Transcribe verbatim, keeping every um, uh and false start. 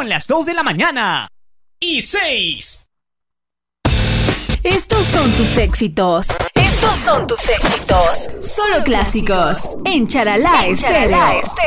Son las dos de la mañana y seis. Estos son tus éxitos. Estos son tus éxitos. Solo clásicos en Charalá Estéreo.